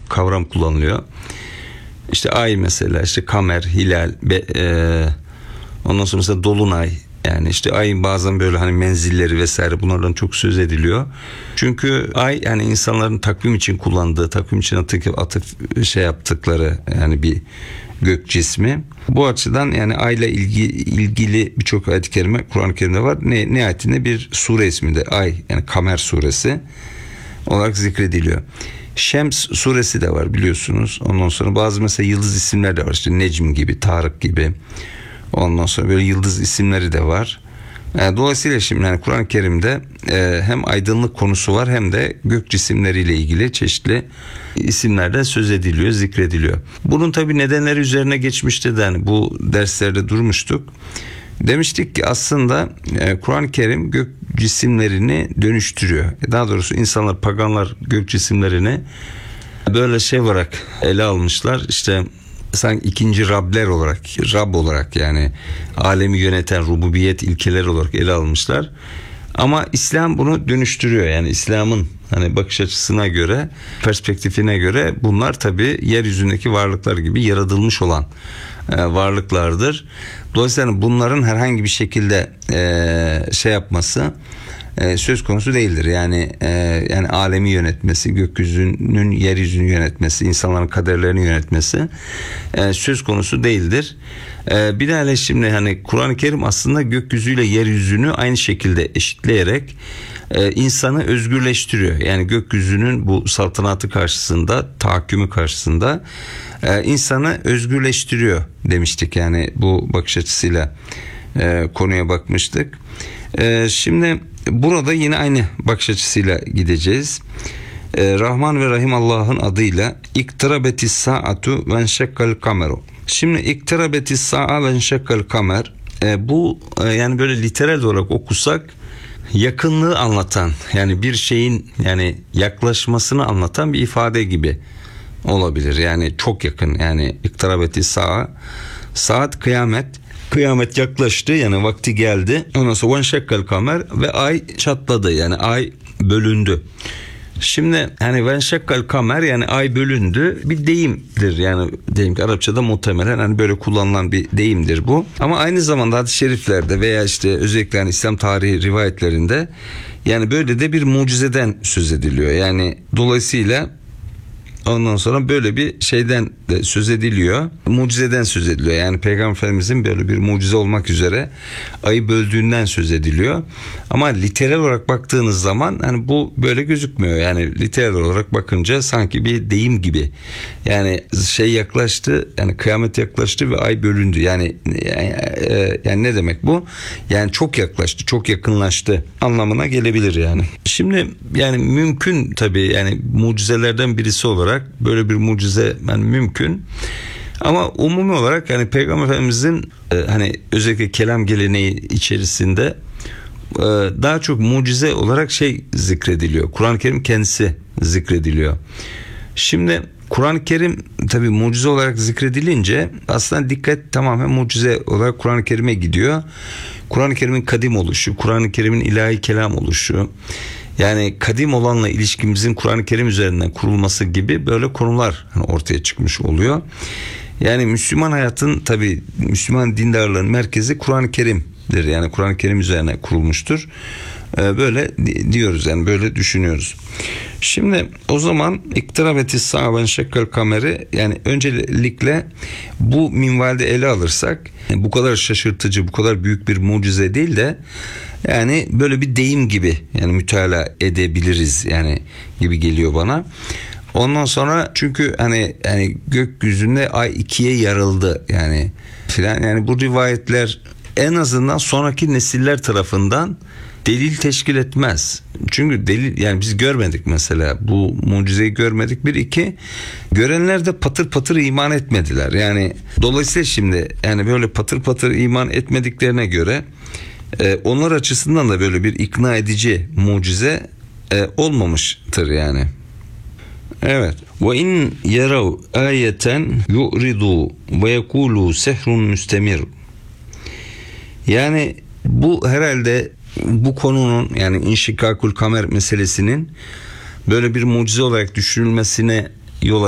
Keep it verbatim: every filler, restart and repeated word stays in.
kavram kullanılıyor. İşte ay mesela, işte kamer, hilal, be, e, ondan sonra mesela dolunay. Yani işte ayın bazen böyle hani menzilleri vesaire, bunlardan çok söz ediliyor. Çünkü ay yani insanların takvim için kullandığı, takvim için atıf, atıf şey yaptıkları yani bir gök cismi. Bu açıdan yani ayla ilgi, ilgili birçok ayet-i kerime Kur'an-ı Kerim'de var. Ne, nihayetinde bir sure ismi de ay, yani Kamer suresi olarak zikrediliyor. Şems suresi de var biliyorsunuz. Ondan sonra bazı mesela yıldız isimler de var. İşte Necm gibi, Tarık gibi. Ondan sonra böyle yıldız isimleri de var. Dolayısıyla şimdi yani Kur'an-ı Kerim'de hem aydınlık konusu var hem de gök cisimleriyle ilgili çeşitli isimlerden söz ediliyor, zikrediliyor. Bunun tabii nedenleri üzerine geçmişti de yani bu derslerde durmuştuk. Demiştik ki aslında Kur'an-ı Kerim gök cisimlerini dönüştürüyor. Daha doğrusu insanlar, paganlar gök cisimlerini böyle şey olarak ele almışlar. İşte sanki ikinci Rabler olarak, Rab olarak yani alemi yöneten rububiyet ilkeleri olarak ele almışlar. Ama İslam bunu dönüştürüyor. Yani İslam'ın hani bakış açısına göre, perspektifine göre bunlar tabii yeryüzündeki varlıklar gibi yaratılmış olan e, varlıklardır. Dolayısıyla bunların herhangi bir şekilde e, şey yapması e, söz konusu değildir. Yani e, yani alemi yönetmesi, gökyüzünün yeryüzünü yönetmesi, insanların kaderlerini yönetmesi e, söz konusu değildir. E, bir de hele şimdi hani Kur'an-ı Kerim aslında gökyüzüyle yeryüzünü aynı şekilde eşitleyerek e, insanı özgürleştiriyor. Yani gökyüzünün bu saltanatı karşısında, tahakkümü karşısında e, insanı özgürleştiriyor demiştik. Yani bu bakış açısıyla e, konuya bakmıştık. E, şimdi burada yine aynı bakış açısıyla gideceğiz. Ee, Rahman ve Rahim Allah'ın adıyla İktirabetis saatu ve enşekkal kameru. Şimdi İktirabetis sa'a ve enşekkal kamer e, bu e, yani böyle literal olarak okusak yakınlığı anlatan, yani bir şeyin yani yaklaşmasını anlatan bir ifade gibi olabilir. Yani çok yakın, yani İktirabetis sa'a, saat kıyamet. Kıyamet yaklaştı, yani vakti geldi. Ondan sonra venşekkal kamer ve ay çatladı, yani ay bölündü. Şimdi hani venşekkal kamer, yani ay bölündü bir deyimdir. Yani deyim ki Arapçada muhtemelen hani böyle kullanılan bir deyimdir bu. Ama aynı zamanda hadis-i şeriflerde veya işte özellikle hani İslam tarihi rivayetlerinde yani böyle de bir mucizeden söz ediliyor. Yani dolayısıyla ondan sonra böyle bir şeyden de söz ediliyor. Mucizeden söz ediliyor. Yani Peygamber Efendimizin böyle bir mucize olmak üzere ayı böldüğünden söz ediliyor. Ama literal olarak baktığınız zaman hani bu böyle gözükmüyor. Yani literal olarak bakınca sanki bir deyim gibi. Yani şey yaklaştı, yani kıyamet yaklaştı ve ay bölündü. Yani yani, yani ne demek bu? Yani çok yaklaştı, çok yakınlaştı anlamına gelebilir yani. Şimdi yani mümkün tabii, yani mucizelerden birisi olarak böyle bir mucize yani mümkün. Ama umumi olarak yani Peygamber Efendimizin e, hani özellikle kelam geleneği içerisinde e, daha çok mucize olarak şey zikrediliyor. Kur'an-ı Kerim kendisi zikrediliyor. Şimdi Kur'an-ı Kerim tabii mucize olarak zikredilince aslında dikkat tamamen mucize olarak Kur'an-ı Kerim'e gidiyor. Kur'an-ı Kerim'in kadim oluşu, Kur'an-ı Kerim'in ilahi kelam oluşu, yani kadim olanla ilişkimizin Kur'an-ı Kerim üzerinden kurulması gibi böyle konular ortaya çıkmış oluyor. Yani Müslüman hayatın, tabii Müslüman dindarlığın merkezi Kur'an-ı Kerim'dir. Yani Kur'an-ı Kerim üzerine kurulmuştur. Böyle diyoruz, yani böyle düşünüyoruz. Şimdi o zaman İktirabetis sa'a ve enşekkal kameri, yani öncelikle bu minvalde ele alırsak bu kadar şaşırtıcı, bu kadar büyük bir mucize değil de yani böyle bir deyim gibi yani müteala edebiliriz yani gibi geliyor bana. Ondan sonra çünkü hani yani gökyüzünde ay ikiye yarıldı yani filan, yani bu rivayetler en azından sonraki nesiller tarafından delil teşkil etmez. Çünkü delil, yani biz görmedik mesela, bu mucizeyi görmedik. Bir iki görenler de patır patır iman etmediler. Yani dolayısıyla şimdi yani böyle patır patır iman etmediklerine göre e, onlar açısından da böyle bir ikna edici mucize e, olmamıştır yani. Evet. Ve in yarav ayeten yu'ridu ve yekulu sehrun müstemir. Yani bu herhalde bu konunun, yani inşikakul kamer meselesinin böyle bir mucize olarak düşünülmesine